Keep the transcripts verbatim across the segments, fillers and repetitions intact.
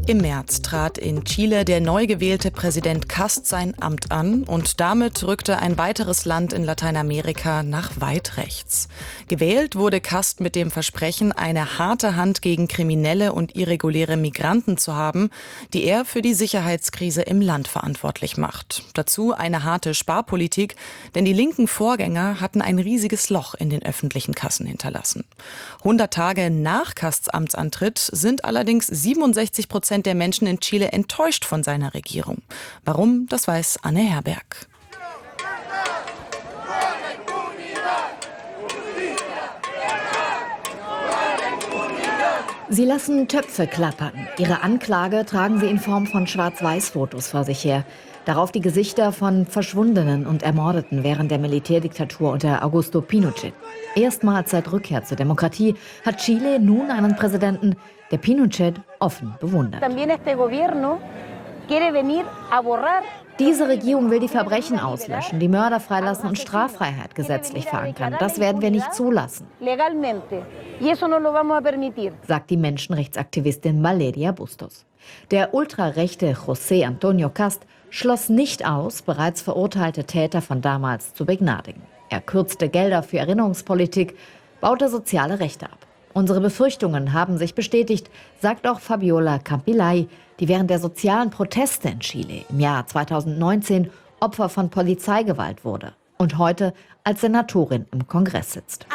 Im März trat in Chile der neu gewählte Präsident Kast sein Amt an und damit rückte ein weiteres Land in Lateinamerika nach weit rechts. Gewählt wurde Kast mit dem Versprechen, eine harte Hand gegen kriminelle und irreguläre Migranten zu haben, die er für die Sicherheitskrise im Land verantwortlich macht. Dazu eine harte Sparpolitik, denn die linken Vorgänger hatten ein riesiges Loch in den öffentlichen Kassen hinterlassen. hundert Tage nach Kasts Amtsantritt sind allerdings siebenundsechzig Prozent der Menschen in Chile enttäuscht von seiner Regierung. Warum, das weiß Anne Herberg. Sie lassen Töpfe klappern. Ihre Anklage tragen sie in Form von Schwarz-Weiß-Fotos vor sich her. Darauf die Gesichter von Verschwundenen und Ermordeten während der Militärdiktatur unter Augusto Pinochet. Erstmals seit Rückkehr zur Demokratie hat Chile nun einen Präsidenten, der Pinochet offen bewundert. Diese Regierung will die Verbrechen auslöschen, die Mörder freilassen und Straffreiheit gesetzlich verankern. Das werden wir nicht zulassen, sagt die Menschenrechtsaktivistin Valeria Bustos. Der ultrarechte José Antonio Kast schloss nicht aus, bereits verurteilte Täter von damals zu begnadigen. Er kürzte Gelder für Erinnerungspolitik, baute soziale Rechte ab. Unsere Befürchtungen haben sich bestätigt, sagt auch Fabiola Campillay, die während der sozialen Proteste in Chile im Jahr zweitausendneunzehn Opfer von Polizeigewalt wurde und heute als Senatorin im Kongress sitzt.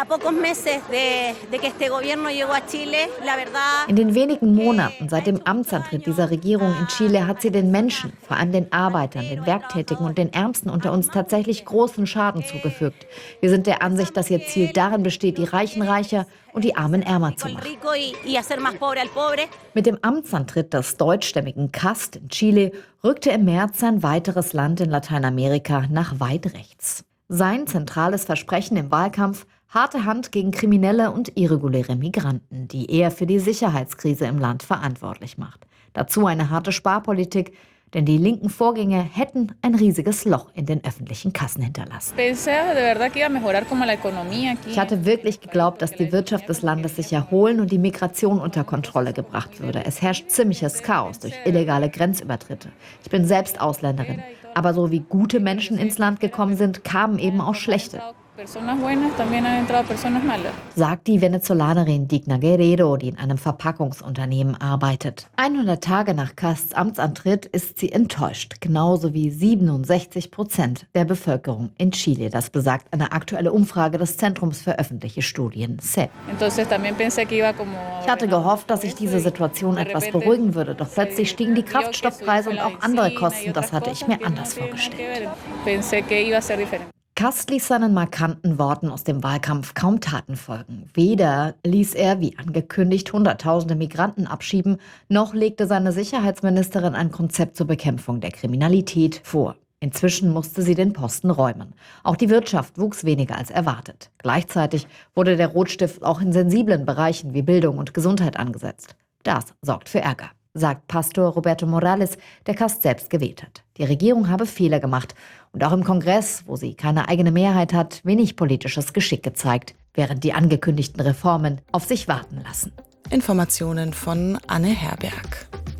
In den wenigen Monaten seit dem Amtsantritt dieser Regierung in Chile hat sie den Menschen, vor allem den Arbeitern, den Werktätigen und den Ärmsten unter uns tatsächlich großen Schaden zugefügt. Wir sind der Ansicht, dass ihr Ziel darin besteht, die Reichen reicher und die Armen ärmer zu machen. Mit dem Amtsantritt des deutschstämmigen Kast in Chile rückte im März ein weiteres Land in Lateinamerika nach weit rechts. Sein zentrales Versprechen im Wahlkampf: harte Hand gegen kriminelle und irreguläre Migranten, die er für die Sicherheitskrise im Land verantwortlich macht. Dazu eine harte Sparpolitik, denn die linken Vorgänger hätten ein riesiges Loch in den öffentlichen Kassen hinterlassen. Ich hatte wirklich geglaubt, dass die Wirtschaft des Landes sich erholen und die Migration unter Kontrolle gebracht würde. Es herrscht ziemliches Chaos durch illegale Grenzübertritte. Ich bin selbst Ausländerin. Aber so wie gute Menschen ins Land gekommen sind, kamen eben auch schlechte, sagt die Venezolanerin Digna Guerrero, die in einem Verpackungsunternehmen arbeitet. hundert Tage nach Kasts Amtsantritt ist sie enttäuscht, genauso wie siebenundsechzig Prozent der Bevölkerung in Chile. Das besagt eine aktuelle Umfrage des Zentrums für öffentliche Studien, C E P. Ich hatte gehofft, dass sich diese Situation etwas beruhigen würde, doch plötzlich stiegen die Kraftstoffpreise und auch andere Kosten. Das hatte ich mir anders vorgestellt. Kast ließ seinen markanten Worten aus dem Wahlkampf kaum Taten folgen. Weder ließ er, wie angekündigt, Hunderttausende Migranten abschieben, noch legte seine Sicherheitsministerin ein Konzept zur Bekämpfung der Kriminalität vor. Inzwischen musste sie den Posten räumen. Auch die Wirtschaft wuchs weniger als erwartet. Gleichzeitig wurde der Rotstift auch in sensiblen Bereichen wie Bildung und Gesundheit angesetzt. Das sorgt für Ärger, sagt Pastor Roberto Morales, der Kast selbst gewählt hat. Die Regierung habe Fehler gemacht und auch im Kongress, wo sie keine eigene Mehrheit hat, wenig politisches Geschick gezeigt, während die angekündigten Reformen auf sich warten lassen. Informationen von Anne Herberg.